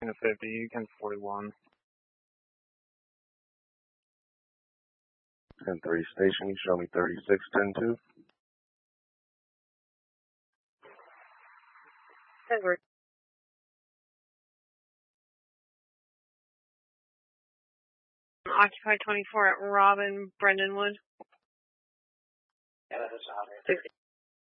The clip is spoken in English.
to 50, 1041. 10-3 station, show me 36, 10-2. Edward. Occupied 24 at Robin Brendanwood. Yeah, that is 100.